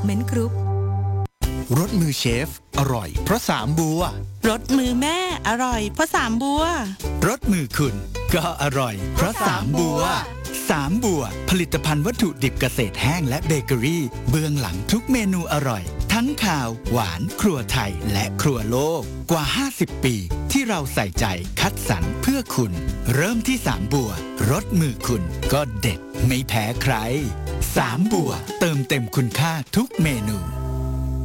เม้นกรุ๊ปรสมือเชฟอร่อยเพราะ3 บัวรสมือแม่อร่อยเพราะ3 บัวรสมือคุณก็อร่อยเพราะ3 บัว3 บัวผลิตภัณฑ์วัตถุดิบเกษตรแห้งและเบเกอรี่เบื้องหลังทุกเมนูอร่อยทั้งข่าวหวานครัวไทยและครัวโลกกว่า50 ปีที่เราใส่ใจคัดสรรเพื่อคุณเริ่มที่3 บัวรสมือคุณก็เด็ดไม่แพ้ใคร3 บัวเติมเต็มคุณค่าทุกเมนู